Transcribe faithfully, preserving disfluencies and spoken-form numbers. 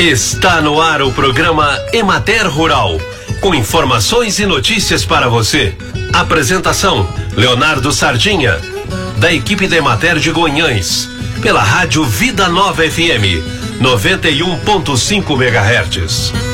Está no ar o programa Emater Rural, com informações e notícias para você. Apresentação: Leonardo Sardinha, da equipe da Emater de Goiânia, pela rádio Vida Nova F M, noventa e um ponto cinco megahertz.